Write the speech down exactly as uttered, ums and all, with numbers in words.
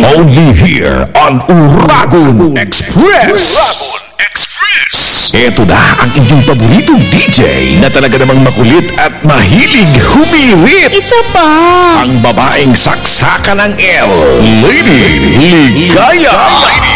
Only here on Uragon Express. Uragon Express. Ito na ang inyong paboritong D J na talaga namang makulit at mahilig humirit. Isa pa. Ang babaeng saksakan ng L, Lady Ligaya. Lady